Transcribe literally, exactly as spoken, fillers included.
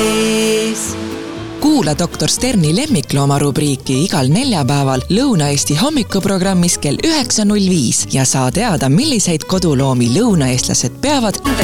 sees. Kuula doktor Sterni lemmiklooma rubriiki igal neljapäeval Lõuna-Eesti hommikuprogrammis kell üheksa null viis ja saa teada, milliseid koduloomi lõunaeestlased peavad